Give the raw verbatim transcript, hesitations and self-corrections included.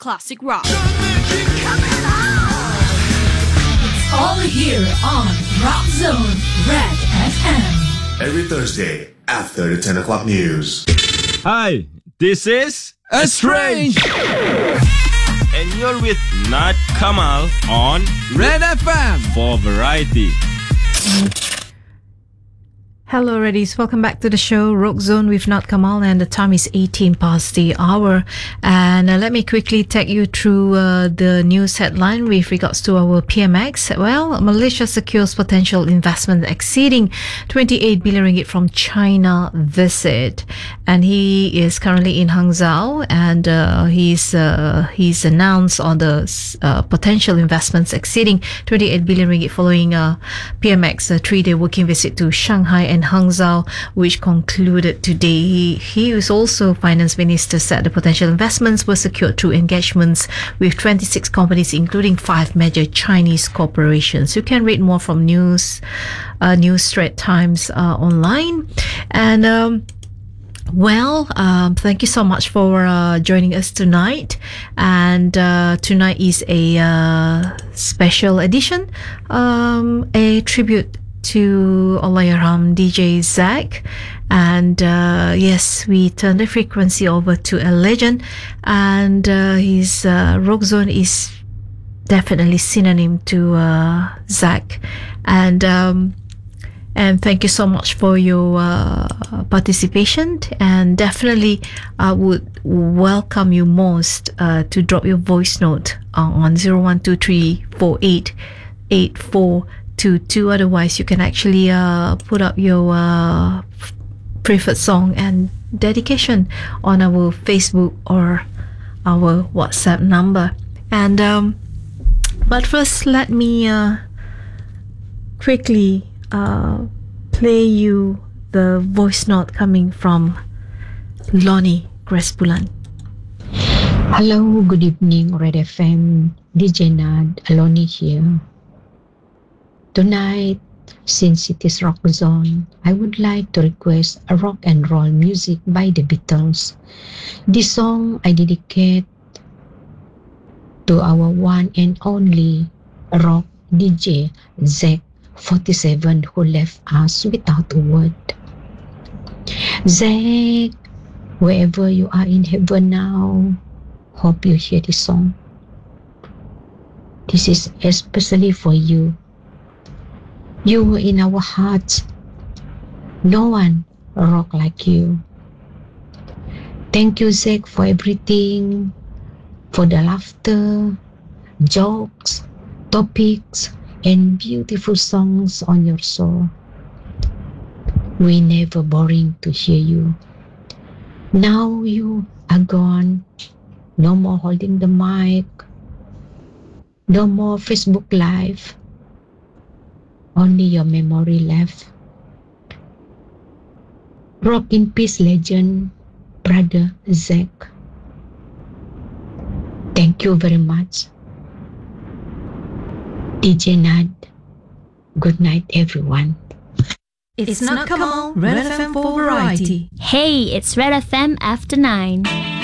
classic rock. All here on Rock Zone Red F M. Every Thursday after the ten o'clock news. Hi, this is Estrange, and you're with Nat Kamal on Red F M for variety. Hello, Reddies. Welcome back to the show, Rock Zone with Nat Kamal, and the time is eighteen past the hour. And uh, let me quickly take you through uh, the news headline with regards to our P M X. Well, Malaysia secures potential investment exceeding twenty-eight billion ringgit from China visit, and he is currently in Hangzhou, and uh, he's uh, he's announced on the uh, potential investments exceeding twenty-eight billion ringgit following uh, P M X a three-day working visit to Shanghai and Hangzhou, which concluded today. He, he is also finance minister, said the potential investments were secured through engagements with twenty-six companies, including five major Chinese corporations. You can read more from news, uh, News Straits Times uh, online. And um, Well, um, thank you so much for uh, joining us tonight. And uh, tonight is a uh, special edition, um, a tribute to Allahyarham D J Zach. And uh, yes, we turn the frequency over to a legend, and uh, his uh, Rock Zone is definitely synonym to uh, Zach. And um, and thank you so much for your uh, participation, and definitely I would welcome you most uh, to drop your voice note uh, on zero one two three four eight eight four two two. Otherwise, you can actually uh, put up your uh, preferred song and dedication on our Facebook or our WhatsApp number. And um, but first, let me uh, quickly uh, play you the voice note coming from Lonnie Crespulan. Hello, good evening, Red F M. D J Nad, Lonnie here. Tonight, since it is Rock Zone, I would like to request a rock and roll music by the Beatles. This song I dedicate to our one and only rock D J, Zach forty-seven, who left us without a word. Zach, wherever you are in heaven now, hope you hear this song. This is especially for you. You were in our hearts. No one rock like you. Thank you, Zach, for everything, for the laughter, jokes, topics, and beautiful songs on your show. We never boring to hear you. Now you are gone. No more holding the mic. No more Facebook Live. Only your memory left. Rock in peace, legend, brother Zach. Thank you very much. D J Nad, good night, everyone. It's, it's not Kamal, Red F M for variety. Hey, it's Red F M after nine.